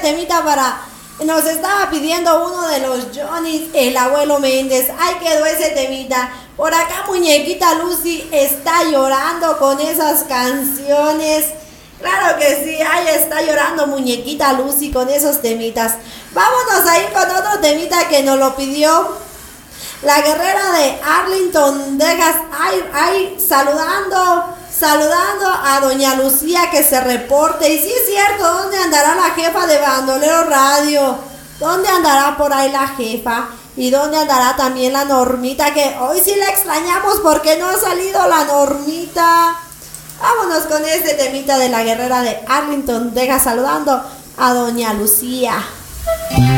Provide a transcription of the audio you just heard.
temita nos estaba pidiendo uno de los Johnny's, el abuelo Méndez. Ahí quedó ese temita. Por acá muñequita Lucy está llorando con esas canciones. Claro que sí, ahí está llorando muñequita Lucy con esos temitas. Vámonos a ir con otro temita que nos lo pidió la guerrera de Arlington, Texas. Ahí saludando a doña Lucía que se reporte. Y sí es cierto, ¿dónde andará la jefa de Bandolero Radio? ¿Dónde andará por ahí la jefa? ¿Y dónde andará también la Normita? Que hoy sí la extrañamos porque no ha salido la Normita. Vámonos con este temita de la guerrera de Arlington, Texas, saludando a doña Lucía.